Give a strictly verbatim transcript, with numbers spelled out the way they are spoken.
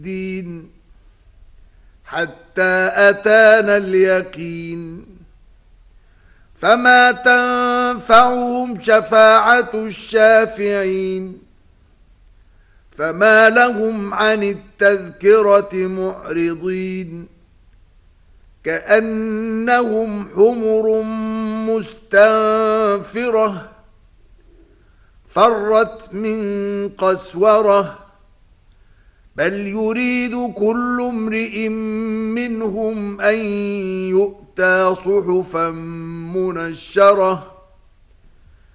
الدين حتى أتانا اليقين فما تنفعهم شفاعة الشافعين فما لهم عن التذكرة معرضين كأنهم حمر مستنفرة فرت من قسورة بل يريد كل امرئ منهم أن يؤتى صحفا منشرة